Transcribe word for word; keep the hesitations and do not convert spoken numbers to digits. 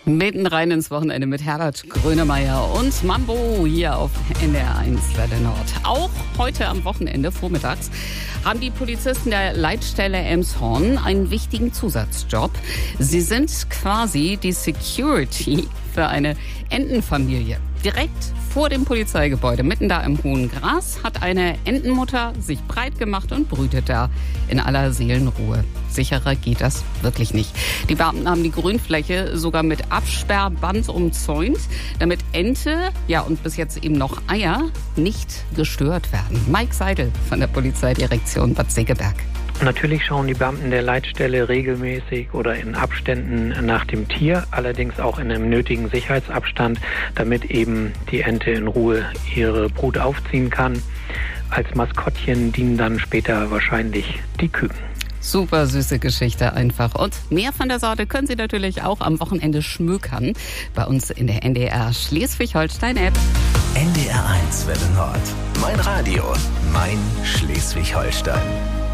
Mitten rein ins Wochenende mit Herbert Grönemeyer und Mambo hier auf N D R eins Welle Nord. Auch heute am Wochenende vormittags haben die Polizisten der Leitstelle Elmshorn einen wichtigen Zusatzjob. Sie sind quasi die Security für eine Entenfamilie. Direkt vor dem Polizeigebäude, mitten da im hohen Gras, hat eine Entenmutter sich breit gemacht und brütet da in aller Seelenruhe. Sicherer geht das wirklich nicht. Die Beamten haben die Grünfläche sogar mit Absperrband umzäunt, damit Ente, ja und bis jetzt eben noch Eier, nicht gestört werden. Mike Seidel von der Polizeidirektion Bad Segeberg. Natürlich schauen die Beamten der Leitstelle regelmäßig oder in Abständen nach dem Tier, allerdings auch in einem nötigen Sicherheitsabstand, damit eben die Ente in Ruhe ihre Brut aufziehen kann. Als Maskottchen dienen dann später wahrscheinlich die Küken. Super süße Geschichte einfach. Und mehr von der Sorte können Sie natürlich auch am Wochenende schmökern. Bei uns in der N D R Schleswig-Holstein-App. N D R eins Welle Nord. Mein Radio. Mein Schleswig-Holstein.